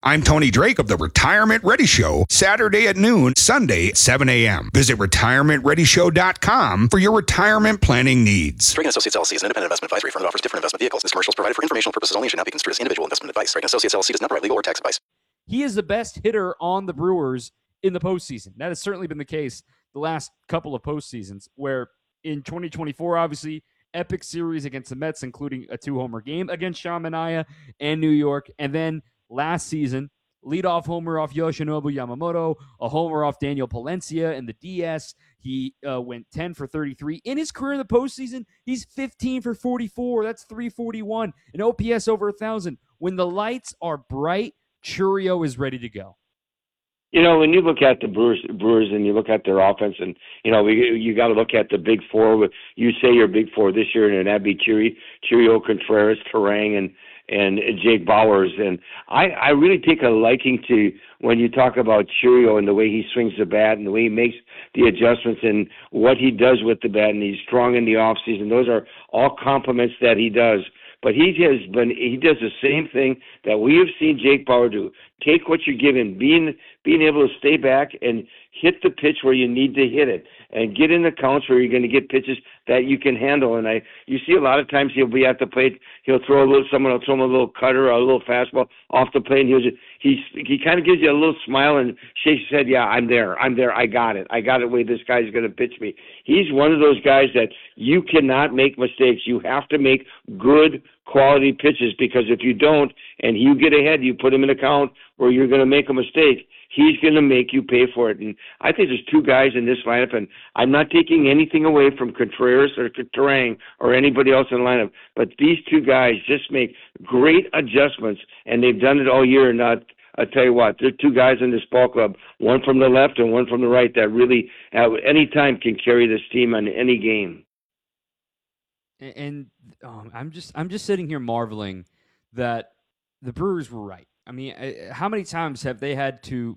I'm Tony Drake of the Retirement Ready Show, Saturday at noon, Sunday at 7 a.m. Visit retirementreadyshow.com for your retirement planning needs. Drake & Associates LLC is an independent investment advisory firm that offers different investment vehicles. This commercial is provided for informational purposes only and should not be construed as individual investment advice. Drake & Associates LLC does not provide legal or tax advice. He is the best hitter on the Brewers in the postseason. That has certainly been the case the last couple of postseasons, where in 2024, obviously, epic series against the Mets, including a 2-homer game against Sean Manaea and New York. And then last season, leadoff homer off Yoshinobu Yamamoto, a homer off Daniel Palencia in the DS. He went 10 for 33. In his career in the postseason, he's 15 for 44. That's 341. An OPS over 1,000. When the lights are bright, Chourio is ready to go. You know, when you look at the Brewers and you look at their offense, and, you know, you got to look at the big four. You say your big four this year, and that'd be Chourio, Contreras, Turang, and Jake Bauers. And I really take a liking to when you talk about Chourio and the way he swings the bat and the way he makes the adjustments and what he does with the bat, and he's strong in the offseason. Those are all compliments that he does. But he does the same thing that we have seen Jake Bauer do. Take what you're given, being able to stay back and hit the pitch where you need to hit it, and get in the counts where you're going to get pitches that you can handle. And you see a lot of times he'll be at the plate, someone will throw him a little cutter or a little fastball off the plate, and he kind of gives you a little smile and shakes his head. Yeah, I'm there, I got it the way this guy's going to pitch me. He's one of those guys that you cannot make mistakes. You have to make good quality pitches, because if you don't and you get ahead, you put him in a count where you're going to make a mistake, he's going to make you pay for it. And I think there's two guys in this lineup, and I'm not taking anything away from Contreras or Turang or anybody else in the lineup, but these two guys just make great adjustments, and they've done it all year. And I'll tell you what, there are two guys in this ball club, one from the left and one from the right, that really at any time can carry this team on any game. And I'm just sitting here marveling that the Brewers were right. I mean, how many times have they had to,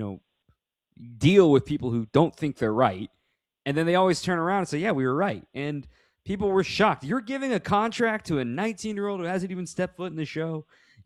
deal with people who don't think they're right, and then they always turn around and say, yeah, we were right. And people were shocked. You're giving a contract to a 19-year-old who hasn't even stepped foot in the show.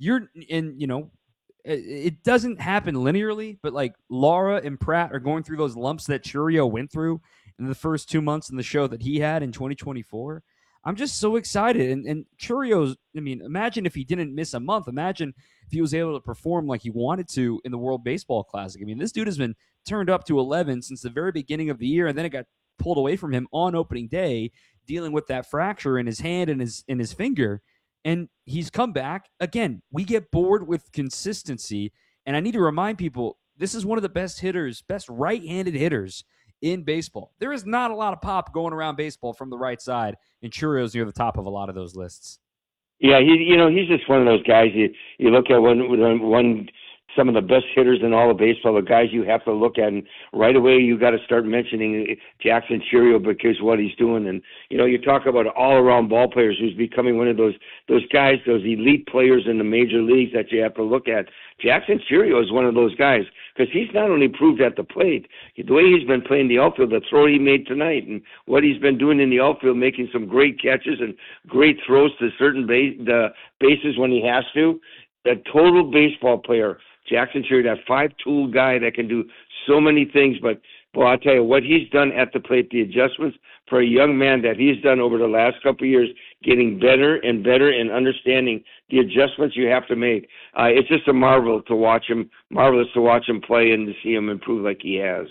It doesn't happen linearly, but like Laura and Pratt are going through those lumps that Chourio went through in the first 2 months in the show that he had in 2024. I'm just so excited. And Chourio's, imagine if he didn't miss a month. Imagine if he was able to perform like he wanted to in the World Baseball Classic. This dude has been turned up to 11 since the very beginning of the year, and then it got pulled away from him on opening day, dealing with that fracture in his hand and his finger. And he's come back. Again, we get bored with consistency, and I need to remind people, this is one of the best right-handed hitters in baseball. There is not a lot of pop going around baseball from the right side, and Chourio's near the top of a lot of those lists. Yeah, he's just one of those guys. You look at some of the best hitters in all of baseball, the guys you have to look at, and right away you got to start mentioning Jackson Chourio because what he's doing. And you talk about all-around ball players who's becoming one of those guys, those elite players in the major leagues that you have to look at. Jackson Chourio is one of those guys because he's not only proved at the plate, the way he's been playing the outfield, the throw he made tonight, and what he's been doing in the outfield, making some great catches and great throws to certain bases when he has to. A total baseball player. Jackson Chourio, that 5-tool guy that can do so many things, but boy, I'll tell you what he's done at the plate, the adjustments for a young man that he's done over the last couple of years, getting better and better and understanding the adjustments you have to make. It's just a marvelous to watch him play and to see him improve like he has.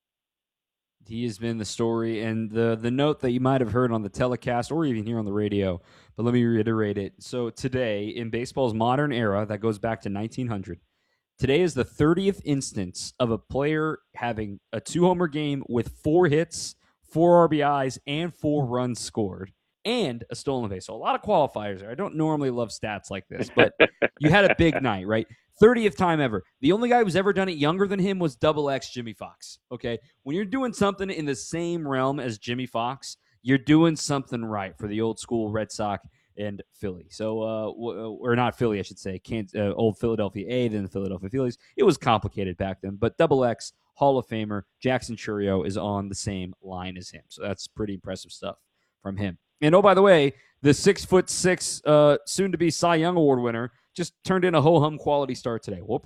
He has been the story, and the note that you might have heard on the telecast or even here on the radio, but let me reiterate it. So today, in baseball's modern era, that goes back to 1900, today is the 30th instance of a player having a 2-homer game with 4 hits, 4 RBIs, and 4 runs scored, and a stolen base. So a lot of qualifiers there. I don't normally love stats like this, but you had a big night, right? 30th time ever. The only guy who's ever done it younger than him was Double X Jimmy Fox, okay? When you're doing something in the same realm as Jimmy Fox, you're doing something right for the old school Red Sox and Philly. So, or not Philly, I should say. Old Philadelphia A, then the Philadelphia Phillies. It was complicated back then. But Double X, Hall of Famer, Jackson Chourio is on the same line as him. So that's pretty impressive stuff from him. And oh, by the way, the 6'6", soon-to-be Cy Young Award winner just turned in a ho-hum quality start today. We'll